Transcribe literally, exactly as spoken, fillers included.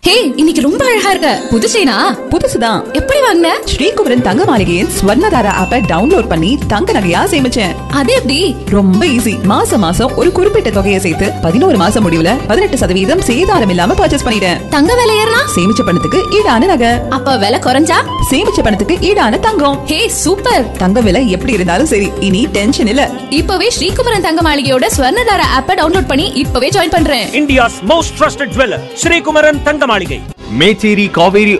ஹே, இன்னைக்கு ரொம்ப அழகா இருக்க. புது செயினா? புதுசுதான். எப்படி வாங்குன? ஸ்ரீகுமரன் தங்க மாளிகையின் ஸ்வர்ணதாரா ஆப்பை டவுன்லோட் பண்ணி தங்க நகையா சேமிச்சேன். அது எப்படி? ரொம்ப ஈஸி. மாசம் மாசம் ஒரு குறிப்பிட்ட தொகையை சேர்த்து பதினோரு மாசம் முடிவுல பதினெட்டு சதவீதம் சேதாரம் இல்லாம பர்ச்சேஸ் பண்ணிட்டேன். தங்க விலை ஏறினா? சேமிச்ச பணத்துக்கு ஈடான நகை. அப்ப விலை குறைஞ்சா? சேமிச்ச பணத்துக்கு ஈடான தங்கம். ஹே, சூப்பர். தங்க விலை எப்படி இருந்தாலும் சரி, இனி டென்ஷன் இல்ல. இப்பவே ஸ்ரீகுமரன் தங்க மாளிகையோட ஸ்வர்ணதாரா ஆப்பை டவுன்லோட் பண்ணி இப்பவே ஜாயின் பண்றேன். India's most trusted jeweler, Sri Kumaran Tanga Maligai. Mecheri Kaveri